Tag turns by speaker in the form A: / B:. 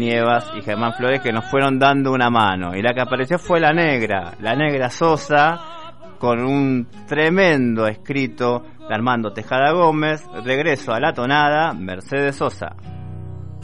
A: Nievas y Germán Flores, que nos fueron dando una mano. Y la que apareció fue la Negra Sosa, con un tremendo escrito de Armando Tejada Gómez, Regreso a la tonada, Mercedes Sosa.